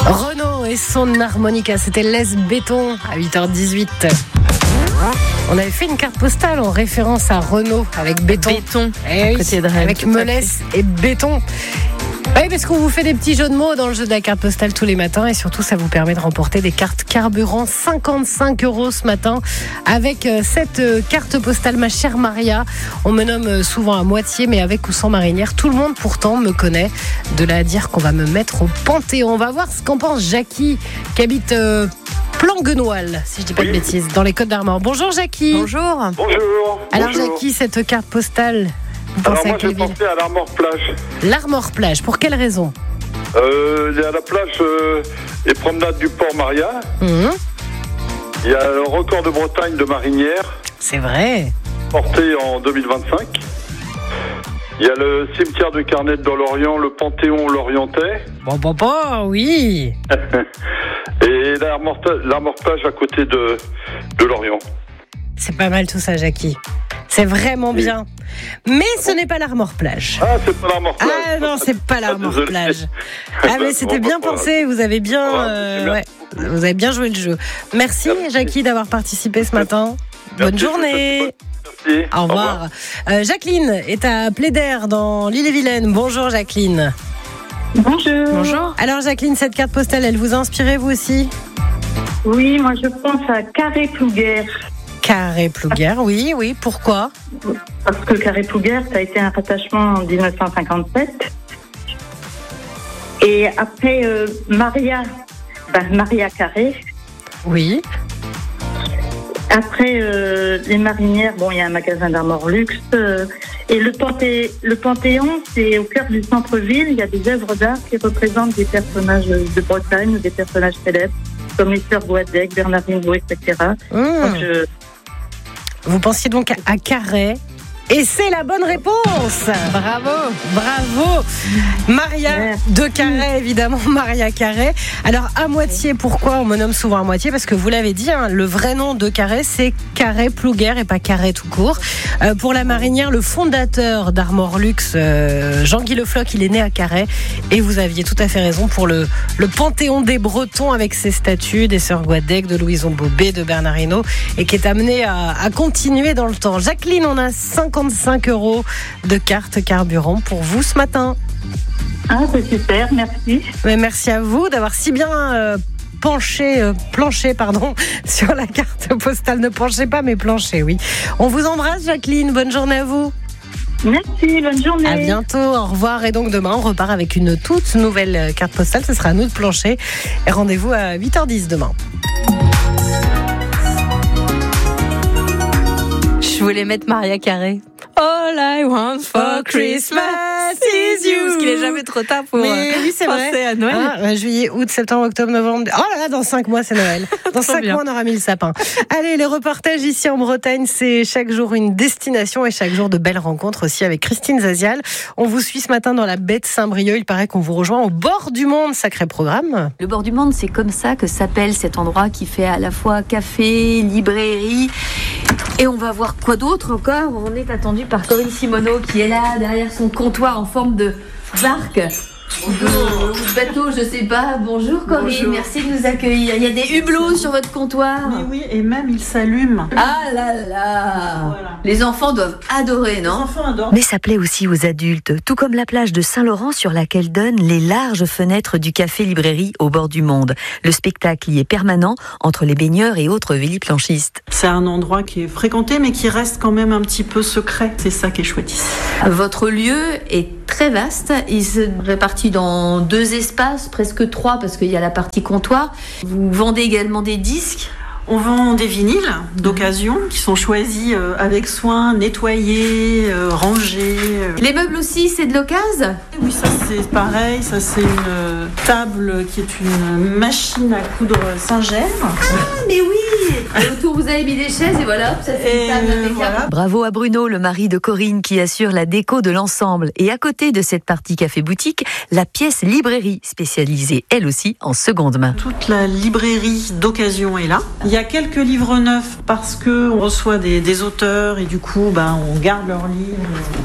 Renaud et son harmonica, c'était Laisse Béton à 8h18. On avait fait une carte postale en référence à Renaud avec béton. Oui, avec Melesse et béton. Oui, parce qu'on vous fait des petits jeux de mots dans le jeu de la carte postale tous les matins et surtout ça vous permet de remporter des cartes carburant 55 € ce matin avec cette carte postale ma chère Maria. On me nomme souvent à moitié mais avec ou sans marinière. Tout le monde pourtant me connaît. De là à dire qu'on va me mettre au Panthéon. On va voir ce qu'en pense Jackie qui habite Planguenoil, si je dis pas de bêtises, dans les Côtes d'Armor. Bonjour Jackie. Bonjour. Alors Jackie, cette carte postale, vous pensez à quelle ville ? Pensé à l'Armor-Plage. L'Armor-Plage, pour quelle raison ? Il y a la plage et promenade du Port Maria. Il y a le record de Bretagne de marinière. C'est vrai. Porté en 2025. Il y a le cimetière de Carnette dans l'Orient, le Panthéon lorientais. Oui. Et l'Armor-Plage à côté de l'Orient. C'est pas mal tout ça, Jackie. C'est vraiment bien. Mais ce n'est pas l'Armor-Plage. Ah, c'est pas l'Armor-Plage. Ah non, c'est pas l'Armor-Plage. Ah mais c'était bien pensé, vous avez bien, vous avez bien joué le jeu. Merci Jackie d'avoir participé ce matin. Bonne journée. Merci. Au revoir. Jacqueline est à Plédère dans l'Ille-et-Vilaine. Bonjour Jacqueline. Bonjour. Alors Jacqueline, cette carte postale, elle vous a inspiré vous aussi ? Oui, moi je pense à Carré-Plouguer. Carré-Plouguer, oui, pourquoi ? Parce que Carré-Plouguer, ça a été un rattachement en 1957. Et après Maria Carré. Oui. Après les marinières, il y a un magasin d'Armor Luxe. Et le Panthéon, c'est au cœur du centre-ville. Il y a des œuvres d'art qui représentent des personnages de Bretagne, des personnages célèbres, comme les sœurs Guadec, Bernardino, etc. Donc, Vous pensiez donc à Carré. Et c'est la bonne réponse. Bravo. Maria de Carré, évidemment, Maria Carré. Alors, à moitié, pourquoi on me nomme souvent à moitié ? Parce que vous l'avez dit, le vrai nom de Carré, c'est Carré-Plouguer et pas Carré tout court. Pour la marinière, le fondateur d'Armor Luxe, Jean-Guy Le Floch, il est né à Carré. Et vous aviez tout à fait raison pour le Panthéon des Bretons avec ses statues des sœurs Guadec, de Louison Bobet, de Bernard Hinault et qui est amené à continuer dans le temps. Jacqueline, on a 55 € de cartes carburant pour vous ce matin. Ah, c'est super, merci. Mais merci à vous d'avoir si bien planché sur la carte postale. Ne penchez pas, mais planchez, oui. On vous embrasse, Jacqueline. Bonne journée à vous. Merci, bonne journée. À bientôt, au revoir. Et donc demain, on repart avec une toute nouvelle carte postale. Ce sera à nous de plancher. Et rendez-vous à 8h10 demain. Je voulais mettre Maria Carré. All I want for Christmas is you. Parce qu'il est jamais trop tard pour oui, c'est penser vrai. à Noël. Juillet, août, septembre, octobre, novembre. Oh là là, dans 5 mois, c'est Noël. Dans 5 mois, on aura mis le sapin. Allez, les reportages ici en Bretagne, c'est chaque jour une destination et chaque jour de belles rencontres aussi avec Christine Zazial. On vous suit ce matin dans la baie de Saint-Brieuc. Il paraît qu'on vous rejoint au bord du monde. Sacré programme. Le bord du monde, c'est comme ça que s'appelle cet endroit qui fait à la fois café, librairie. Et on va voir quoi d'autre encore ? On est attendu par Corinne Simoneau qui est là derrière son comptoir en forme de barque. Ou de bateau, je sais pas. Bonjour Corinne, bonjour. Merci de nous accueillir. Il y a des hublots sur votre comptoir. Mais oui, et même il s'allume. Ah là là, voilà. Les enfants doivent adorer, non ? Les enfants adorent. Mais ça plaît aussi aux adultes, tout comme la plage de Saint-Laurent sur laquelle donnent les larges fenêtres du café-librairie au bord du monde. Le spectacle y est permanent entre les baigneurs et autres véliplanchistes. C'est un endroit qui est fréquenté mais qui reste quand même un petit peu secret. C'est ça qui est chouette ici. Votre lieu est très vaste. Il se répartit dans 2 espaces, presque 3 parce qu'il y a la partie comptoir. Vous vendez également des disques ? On vend des vinyles d'occasion qui sont choisis avec soin, nettoyés, rangés. Les meubles aussi, c'est de l'occasion ? Oui, ça c'est pareil. Ça c'est une table qui est une machine à coudre Saint-Gemme. Ah, mais oui ! Et autour, vous avez mis des chaises et voilà, ça fait une table impeccable. Voilà. Bravo à Bruno, le mari de Corinne, qui assure la déco de l'ensemble. Et à côté de cette partie café-boutique, la pièce librairie, spécialisée elle aussi en seconde main. Toute la librairie d'occasion est là. Il y a quelques livres neufs parce qu'on reçoit des auteurs et du coup on garde leurs livres.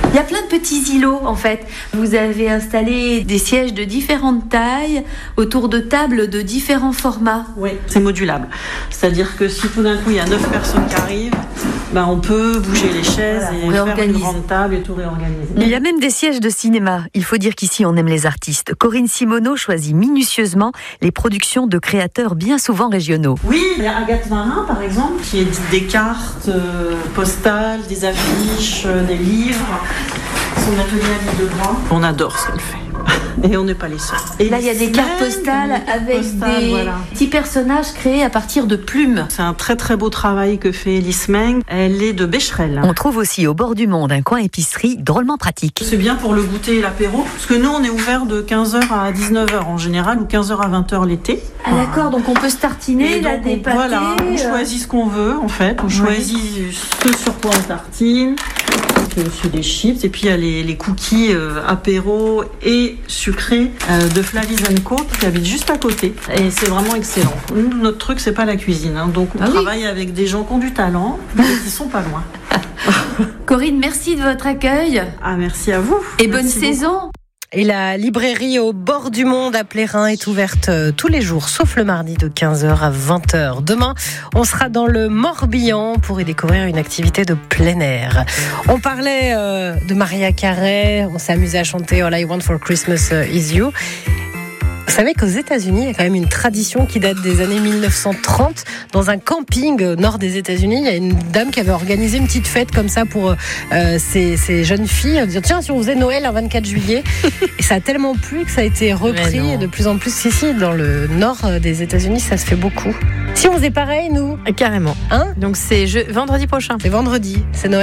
Il y a plein de petits îlots en fait. Vous avez installé des sièges de différentes tailles autour de tables de différents formats. Oui, c'est modulable. C'est-à-dire que si tout d'un coup il y a 9 personnes qui arrivent, on peut bouger les chaises et faire une grande table et tout réorganiser. Il y a même des sièges de cinéma. Il faut dire qu'ici on aime les artistes. Corinne Simoneau choisit minutieusement les productions de créateurs bien souvent régionaux. Oui, il y a Agathe Marin par exemple qui édite des cartes postales, des affiches, des livres. Son atelier à l'île de Groix. On adore ce qu'elle fait. Et on n'est pas les seuls. Et là, il y a des cartes postales avec des petits personnages créés à partir de plumes. C'est un très très beau travail que fait Elise Meng. Elle est de Becherel. On trouve aussi au bord du monde un coin épicerie drôlement pratique. C'est bien pour le goûter et l'apéro. Parce que nous, on est ouvert de 15h à 19h en général ou 15h à 20h l'été. Ah d'accord, donc on peut se tartiner, là, des pâtés. Voilà, on choisit ce qu'on veut en fait. On choisit ce sur quoi on tartine. Il y a aussi des chips et puis il y a les cookies apéro et sucrés de Flavies & Co qui habitent juste à côté et c'est vraiment excellent. Nous, notre truc c'est pas la cuisine, donc on travaille avec des gens qui ont du talent et qui sont pas loin. Corinne, merci de votre accueil. Ah, merci à vous. Et bonne saison. Et la librairie au bord du monde à Plérin est ouverte tous les jours, sauf le mardi de 15h à 20h. Demain, on sera dans le Morbihan pour y découvrir une activité de plein air. On parlait de Mariah Carey, on s'est amusé à chanter All I Want for Christmas Is You. Vous savez qu'aux États-Unis, il y a quand même une tradition qui date des années 1930. Dans un camping au nord des États-Unis, il y a une dame qui avait organisé une petite fête comme ça pour ces jeunes filles. Dire tiens, si on faisait Noël un 24 juillet. Et ça a tellement plu que ça a été repris. Et de plus en plus ici, dans le nord des États-Unis, ça se fait beaucoup. Si on faisait pareil, nous. Carrément. Hein ? Donc c'est vendredi prochain. C'est vendredi. C'est Noël.